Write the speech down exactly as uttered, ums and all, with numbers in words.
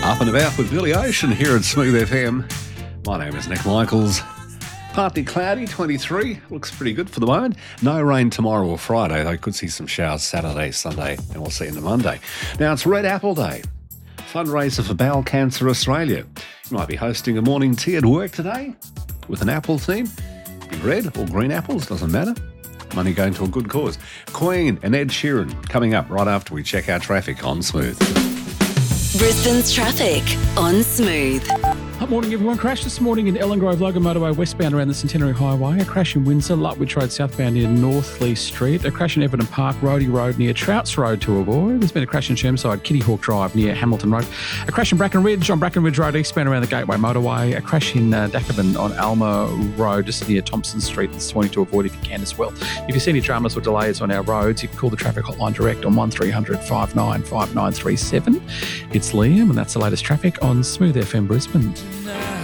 Up and about with Billy Ocean here at Smooth F M. My name is Nick Michaels. Partly cloudy, twenty-three. Looks pretty good for the moment. No rain tomorrow or Friday. They could see some showers Saturday, Sunday, and we'll see into Monday. Now, it's Red Apple Day. Fundraiser for Bowel Cancer Australia. You might be hosting a morning tea at work today with an apple theme. Be red or green apples, doesn't matter. Money going to a good cause. Queen and Ed Sheeran coming up right after we check our traffic on Smooth. Brisbane's traffic on Smooth. Good morning, everyone. Crash this morning in Ellen Grove Logan Motorway westbound around the Centenary Highway. A crash in Windsor, Lutwich Road southbound near Northley Street. A crash in Everton Park, Roadie Road near Trouts Road to avoid. There's been a crash in Chermside, Kitty Hawk Drive near Hamilton Road. A crash in Bracken Ridge on Bracken Ridge Road eastbound around the Gateway Motorway. A crash in uh, Dacabin on Alma Road just near Thompson Street this morning to avoid if you can as well. If you see any dramas or delays on our roads, you can call the traffic hotline direct on one three hundred five nine five nine three seven. It's Liam and that's the latest traffic on Smooth F M Brisbane.